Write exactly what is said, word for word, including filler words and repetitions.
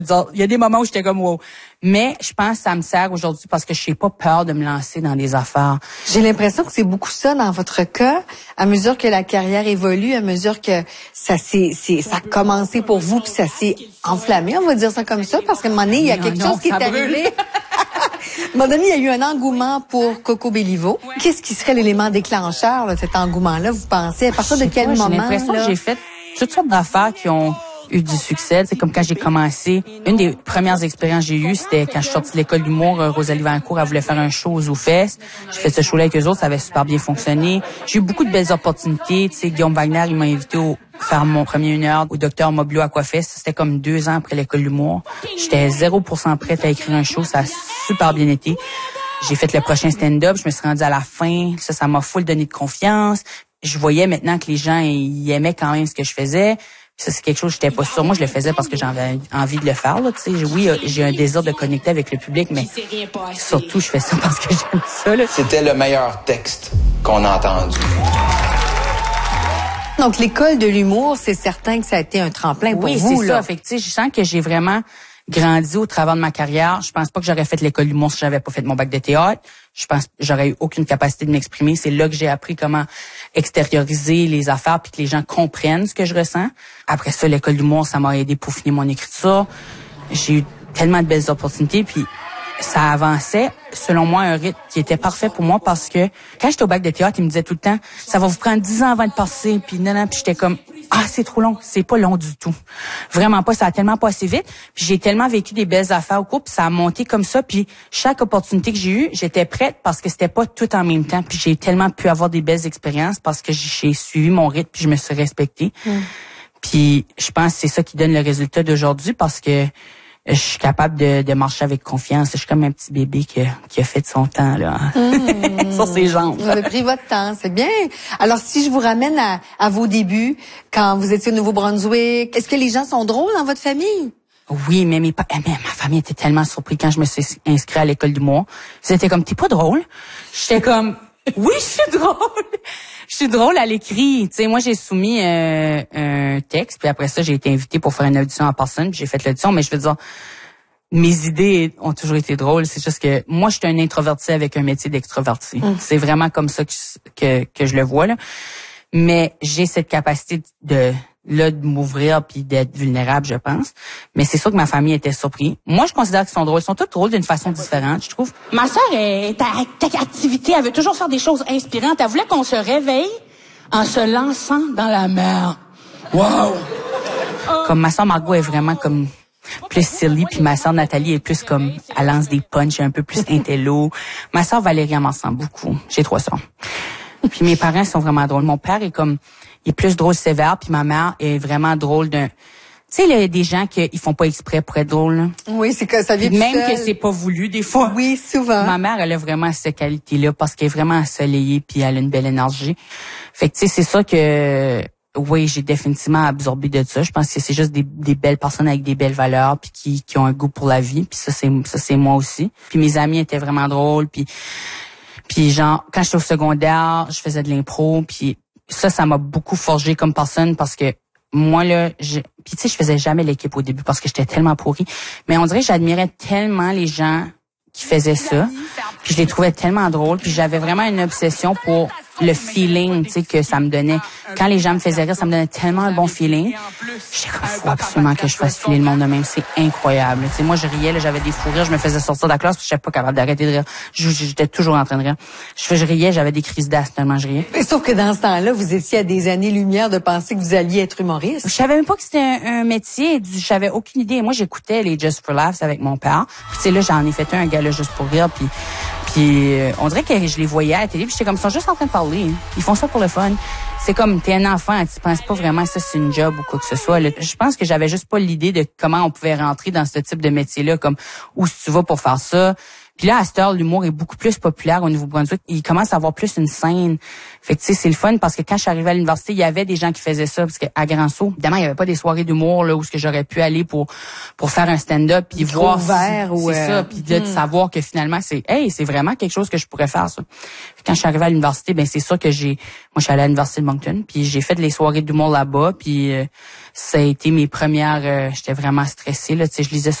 Il y a des moments où j'étais comme wow. Mais je pense que ça me sert aujourd'hui parce que je n'ai pas peur de me lancer dans des affaires. J'ai l'impression que c'est beaucoup ça dans votre cas. À mesure que la carrière évolue, à mesure que ça s'est, c'est, ça a commencé pour vous puis ça s'est enflammé, on va dire ça comme ça, parce qu'à un moment donné, il y a quelque non, chose qui est arrivé. À un moment donné, il y a eu un engouement pour Coco Béliveau. Qu'est-ce qui serait l'élément déclencheur là, de cet engouement-là, vous pensez? À partir de quel pas, moment? J'ai l'impression là? que j'ai fait toutes sortes d'affaires qui ont eu du succès. C'est comme quand j'ai commencé. Une des premières expériences que j'ai eues, c'était quand je suis sortie de l'école d'humour. Rosalie Vancourt, elle voulait faire un show aux Zoufest. J'ai fait ce show-là avec eux autres, ça avait super bien fonctionné. J'ai eu beaucoup de belles opportunités. Tu sais, Guillaume Wagner, il m'a invité au faire mon premier une heure au docteur Moblio Aquafest. C'était comme deux ans après l'école d'humour. J'étais zéro pour cent prête à écrire un show. Ça a super bien été. J'ai fait le prochain stand-up. Je me suis rendue à la fin. Ça, ça m'a full donné de confiance. Je voyais maintenant que les gens, ils aimaient quand même ce que je faisais. Ça, c'est quelque chose que j'étais pas sûre. Moi, je le faisais parce que j'avais envie de le faire, là, tu sais. Oui, j'ai un désir de connecter avec le public, mais surtout, je fais ça parce que j'aime ça, là. C'était le meilleur texte qu'on a entendu. Donc, l'école de l'humour, c'est certain que ça a été un tremplin pour oui, vous, c'est là. ça. Fait que, tu sais, je sens que j'ai vraiment grandi au travers de ma carrière. Je pense pas que j'aurais fait l'école d'humour si j'avais pas fait mon bac de théâtre. Je pense que j'aurais eu aucune capacité de m'exprimer. C'est là que j'ai appris comment extérioriser les affaires puis que les gens comprennent ce que je ressens. Après ça, l'école d'humour, ça m'a aidé pour finir mon écriture. J'ai eu tellement de belles opportunités puis ça avançait, selon moi, un rythme qui était parfait pour moi parce que quand j'étais au bac de théâtre, il me disait tout le temps, ça va vous prendre dix ans avant de passer, puis non, non, puis j'étais comme, ah, c'est trop long, c'est pas long du tout. Vraiment pas, ça a tellement passé vite, puis j'ai tellement vécu des belles affaires au cours, puis ça a monté comme ça, puis chaque opportunité que j'ai eue, j'étais prête parce que c'était pas tout en même temps, puis j'ai tellement pu avoir des belles expériences parce que j'ai suivi mon rythme, puis je me suis respectée. Mm. Puis je pense que c'est ça qui donne le résultat d'aujourd'hui parce que je suis capable de, de marcher avec confiance. Je suis comme un petit bébé qui a, qui a fait de son temps là mmh. sur ses jambes. Vous avez pris votre temps, c'est bien. Alors, si je vous ramène à, à vos débuts, quand vous étiez au Nouveau-Brunswick, est-ce que les gens sont drôles dans votre famille? Oui, mais, mes, mais ma famille était tellement surprise quand je me suis inscrite à l'école d'humour. C'était comme, t'es pas drôle? J'étais comme, oui, je suis drôle. Je suis drôle à l'écrit. Tu sais, moi, j'ai soumis euh, un texte, puis après ça, j'ai été invitée pour faire une audition en personne, puis j'ai fait l'audition. Mais je veux dire, mes idées ont toujours été drôles. C'est juste que moi, je suis un introverti avec un métier d'extroverti. Mm. C'est vraiment comme ça que, que, que je le vois, là. Mais j'ai cette capacité de là de m'ouvrir puis d'être vulnérable, je pense. Mais c'est sûr que ma famille était surprise. Moi, je considère qu'ils sont drôles. Ils sont tous drôles d'une façon différente, je trouve. Ma sœur est à activité. Elle veut toujours faire des choses inspirantes. Elle voulait qu'on se réveille en se lançant dans la mer. Wow! Comme ma sœur Margot est vraiment comme plus silly, puis ma sœur Nathalie est plus comme, elle lance des punchs un peu plus intello. Ma sœur Valérie, elle m'en ressemble beaucoup. J'ai trois sœurs. Puis mes parents sont vraiment drôles. Mon père est comme, il est plus drôle sévère, puis ma mère est vraiment drôle d'un... Tu sais, il y a des gens qui ils font pas exprès pour être drôles, là. Oui, c'est que ça vient même seul. Que c'est pas voulu, des fois. Oui, souvent. Ma mère, elle a vraiment cette qualité-là parce qu'elle est vraiment ensoleillée, puis elle a une belle énergie. Fait que, tu sais, c'est ça que... Oui, j'ai définitivement absorbé de ça. Je pense que c'est juste des, des belles personnes avec des belles valeurs, puis qui, qui ont un goût pour la vie. Puis ça, c'est ça c'est moi aussi. Puis mes amis étaient vraiment drôles, puis... Puis genre, quand j'étais au secondaire, je faisais de l'impro, puis ça, ça m'a beaucoup forgé comme personne parce que moi, là, je... puis tu sais, je faisais jamais l'équipe au début parce que j'étais tellement pourrie. Mais on dirait que j'admirais tellement les gens qui faisaient ça, puis je les trouvais tellement drôles, puis j'avais vraiment une obsession pour le feeling, tu sais, que ça me donnait. Quand les gens me faisaient rire, ça me donnait tellement un bon feeling. J'étais comme, faut absolument que je fasse filer le monde de même. C'est incroyable. Tu sais, moi, je riais, là, j'avais des fous rires, je me faisais sortir de la classe, puis je n'étais pas capable d'arrêter de rire. J'étais toujours en train de rire. Je, je riais, j'avais des crises d'asthme tellement je riais. Mais sauf que dans ce temps-là, vous étiez à des années-lumière de penser que vous alliez être humoriste. Je savais même pas que c'était un, un métier. J'avais aucune idée. Moi, j'écoutais les Just for Laughs avec mon père. Puis tu sais, là, j'en ai fait un, un gars là, juste pour rire, puis Puis euh, on dirait que je les voyais à la télé, puis j'étais comme, ils sont juste en train de parler. Ils font ça pour le fun. C'est comme, t'es un enfant, tu penses pas vraiment que ça c'est une job ou quoi que ce soit. Là. Je pense que j'avais juste pas l'idée de comment on pouvait rentrer dans ce type de métier-là, comme où tu vas pour faire ça. Puis là, à cette heure, l'humour est beaucoup plus populaire au Nouveau-Brunswick. Il commence à avoir plus une scène. Fait que tu sais, c'est le fun parce que quand je suis arrivée à l'université, il y avait des gens qui faisaient ça parce qu'à Grand-Sault, évidemment, il y avait pas des soirées d'humour là où ce que j'aurais pu aller pour pour faire un stand-up puis voir ouvert si, ou c'est euh... ça, puis de, de savoir que finalement c'est hey, c'est vraiment quelque chose que je pourrais faire ça. Quand je suis arrivée à l'université, ben c'est ça que j'ai moi je suis allée à l'université de Moncton, puis j'ai fait les soirées d'humour là-bas, puis euh, ça a été mes premières euh, j'étais vraiment stressée là, tu sais, je lisais